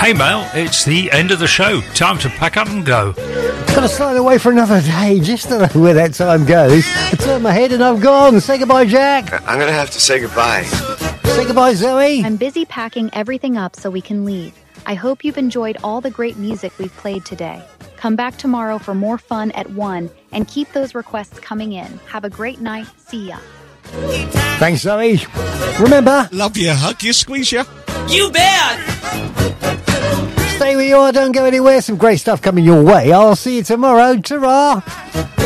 Hey, Mel, it's the end of the show. Time to pack up and go. Got to sign away for another day. Just don't know where that time goes. I turn my head and I'm gone. Say goodbye, Jack. I'm going to have to say goodbye. Say goodbye, Zoe. I'm busy packing everything up so we can leave. I hope you've enjoyed all the great music we've played today. Come back tomorrow for more fun at 1 and keep those requests coming in. Have a great night. See ya. Thanks, Zoe. Remember, love you, hug you, squeeze you. You bet. Stay where you are. Don't go anywhere. Some great stuff coming your way. I'll see you tomorrow. Ta-ra.